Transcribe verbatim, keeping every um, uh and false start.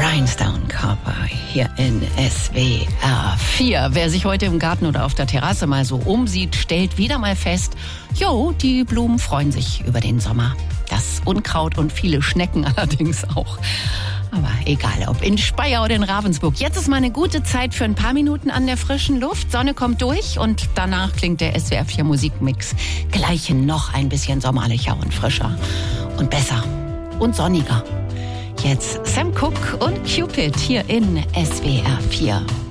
Rhinestone Cowboy hier in S W R vier. Wer sich heute im Garten oder auf der Terrasse mal so umsieht, stellt wieder mal fest, jo, die Blumen freuen sich über den Sommer. Das Unkraut und viele Schnecken allerdings auch. Aber egal, ob in Speyer oder in Ravensburg. Jetzt ist mal eine gute Zeit für ein paar Minuten an der frischen Luft. Sonne kommt durch und danach klingt der S W R vier Musikmix gleich noch ein bisschen sommerlicher und frischer und besser und sonniger. Jetzt Sam Cooke und Cupid hier in S W R vier.